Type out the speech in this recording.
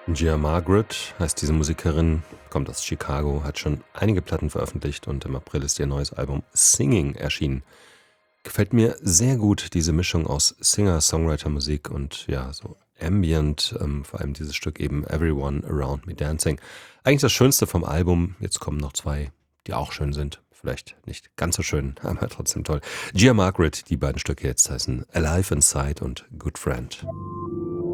Gia Margaret heißt diese Musikerin, kommt aus Chicago, hat schon einige Platten veröffentlicht und im April ist ihr neues Album Singing erschienen. Gefällt mir sehr gut, diese Mischung aus Singer-Songwriter-Musik und ja, so Ambient, vor allem dieses Stück eben Everyone Around Me Dancing. Eigentlich das Schönste vom Album. Jetzt kommen noch zwei, die auch schön sind. Vielleicht nicht ganz so schön, aber trotzdem toll. Gia Margaret, die beiden Stücke jetzt heißen Alive Inside und Good Friend.